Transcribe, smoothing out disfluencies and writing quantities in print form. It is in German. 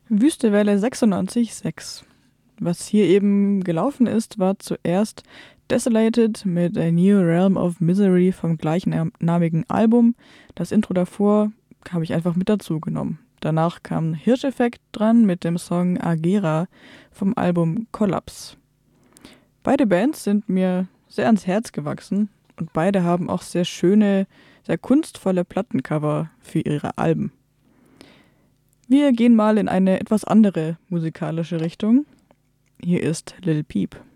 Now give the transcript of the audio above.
Wüstewelle 96,6. Was hier eben gelaufen ist, war zuerst Desolated mit A New Realm of Misery vom gleichnamigen Album. Das Intro davor habe ich einfach mit dazu genommen. Danach kam Hirscheffekt dran mit dem Song Agera vom Album Collapse. Beide Bands sind mir sehr ans Herz gewachsen und beide haben auch sehr schöne, sehr kunstvolle Plattencover für ihre Alben. Wir gehen mal in eine etwas andere musikalische Richtung. Hier ist Lil Peep.